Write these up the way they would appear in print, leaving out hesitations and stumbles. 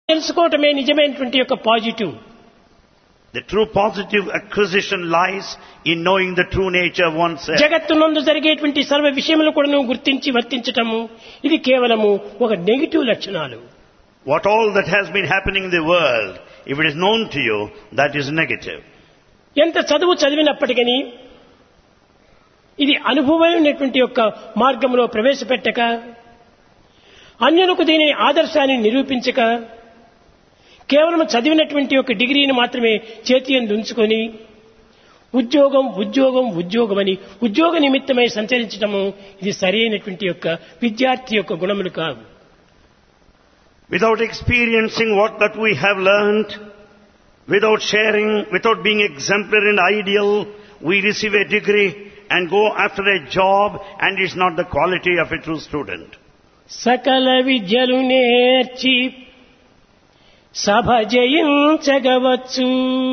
తెలుసుకోవటమే నిజమైనటువంటి యొక్క positive. The true positive acquisition lies in knowing the true nature of oneself. జగత్తునందు జరిగేటువంటి సర్వ విషయములు కూడా గుర్తించి వర్తించటము ఇది కేవలము ఒక నెగటివ్ లక్షణాలు. What all that has been happening in the world, if it is known to you, that is negative. ఎంత చదువు చదివినప్పటికీ ఇది అనుభవమైనటువంటి యొక్క మార్గంలో ప్రవేశపెట్టక, అన్యులకు దీని ఆదర్శాన్ని నిరూపించక, కేవలం చదివినటువంటి ఒక డిగ్రీని మాత్రమే చేతి యందు ఉంచుకొని ఉద్యోగం ఉద్యోగం ఉద్యోగమని ఉద్యోగ నిమిత్తమై సంచరించడము ఇది సరైనటువంటి యొక్క విద్యార్థి యొక్క గుణములు కావు. Without experiencing what that we have learned, without sharing, without being exemplary and ideal, we receive a degree and go after a job, and it's not the quality of a true student. సకల విద్యలు నేర్చి సభ జయించగవచ్చు,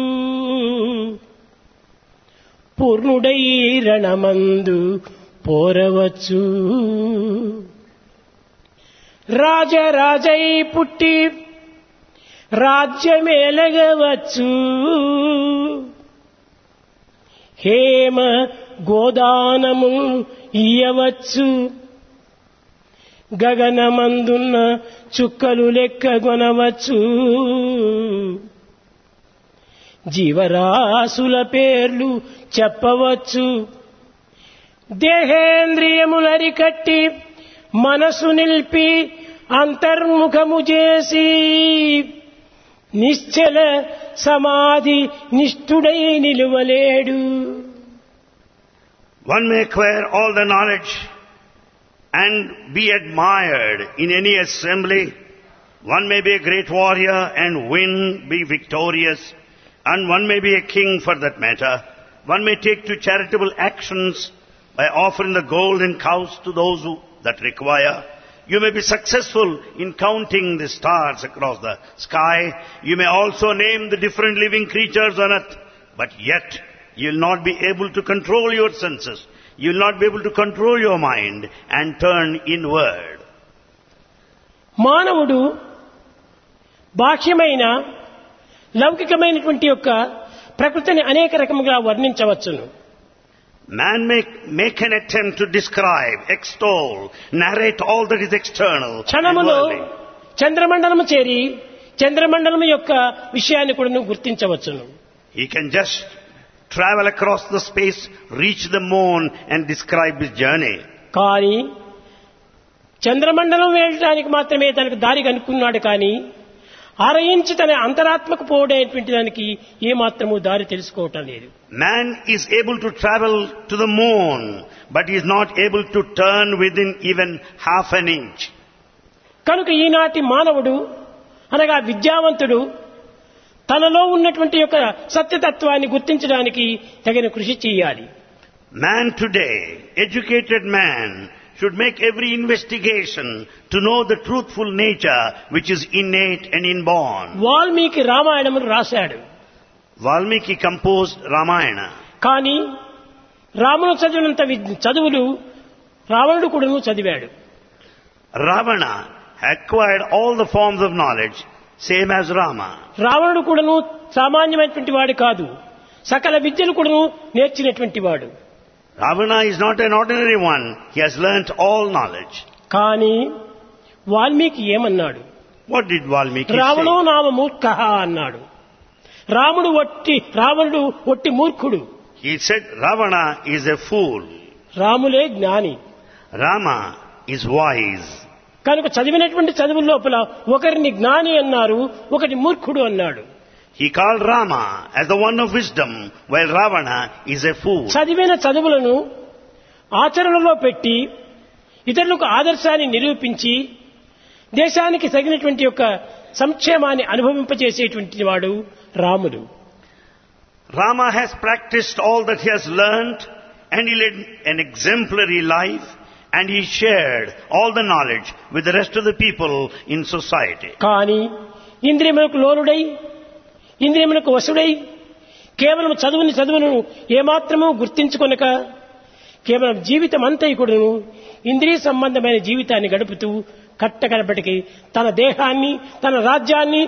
పూర్ణుడై రణమందు పోరవచ్చు, రాజరాజై పుట్టి రాజ్యమేలగవచ్చు, హేమ గోదానము ఇయ్యవచ్చు, గగనమందున్న చుక్కలు లెక్కగొనవచ్చు, జీవరాశుల పేర్లు చెప్పవచ్చు, దేహేంద్రియములరికట్టి మనసు నిలిపి అంతర్ముఖము చేసి నిశ్చల సమాధి నిష్ఠుడై నిలువలేడు. One may acquire all the knowledge and be admired in any assembly. One may be a great warrior and win, be victorious, and one may be a king for that matter. One may take to charitable actions by offering the gold and cows to those that require. You may be successful in counting the stars across the sky. You may also name the different living creatures on earth, but yet you will not be able to control your senses. You will not be able to control your mind and turn inward. మానవుడు బాహ్యమైన లౌకికమైనటువంటి యొక్క ప్రకృతిని అనేక రకముగా వర్ణించవచ్చును. Man may make an attempt to describe, extol, narrate all that is external and క్షణములో worldly. చంద్రమండలము చేరి చంద్రమండలము యొక్క విషయాన్ని కూడా గుర్తించవచ్చును. He can just travel across the space, reach the moon and describe his journey. కానీ చంద్రమండలం వెళ్ళడానికి మాత్రమే తనకు దారి కనుక్కున్నాడు, కానీ ఆరయించి తన అంతరాత్మకు పోవడేటువంటి దానికి ఏమాత్రము దారి తెలుసుకోవటం లేదు. Man is able to travel to the moon, but he is not able to turn within even half an inch. కనుక ఈనాటి మానవుడు అనగా విద్యావంతుడు తనలో ఉన్నటువంటి యొక్క సత్యతత్వాన్ని గుర్తించడానికి తగిన కృషి చేయాలి. Man today, educated man, should make every investigation to know the truthful nature which is innate and inborn. Valmiki రామాయణమును రాశాడు, Valmiki composed Ramayana. కానీ రామును చదివినంత చదువులు రావణుడు కూడాను చదివాడు. Ravana acquired all the forms of knowledge, same as Rama. రావణుడు కూడాను సామాన్యమైనటువంటి వాడు కాదు, సకల విద్యలు కూడాను నేర్చినటువంటి వాడు. Ravana is not an ordinary one. He has learnt all knowledge. కానీ వాల్మీకి ఏమన్నాడు? What did Valmiki రావణో say? నామ మూర్ఖః అన్నాడు. రావణుడు ఒట్టి మూర్ఖుడు. He said Ravana is a fool. రాములే జ్ఞాని. Rama is wise. కనుక చదివినటువంటి చదువుల లోపల ఒకరిని జ్ఞాని అన్నారు, ఒకటి మూర్ఖుడు అన్నాడు. He called Rama as the one of wisdom, while Ravana is a fool. చదివిన చదువులను ఆచరణలో పెట్టి ఇతరులకు ఆదర్శాన్ని నిరూపించి దేశానికి తగినటువంటి యొక్క సంక్షేమాన్ని అనుభవింపజేసేటువంటి వాడు రాముడు. Rama has practiced all that he has learnt, and he led an exemplary life, and he shared all the knowledge with the rest of the people in society. కానీ ఇంద్రియములకు లోనుడై ఇంద్రియములకు వశుడై కేవలం చదువును ఏమాత్రమూ గుర్తించుకొనక కేవలం జీవితం అంతా కూడాను ఇంద్రియ సంబంధమైన జీవితాన్ని గడుపుతూ కట్టకడపటికి తన దేహాన్ని, తన రాజ్యాన్ని,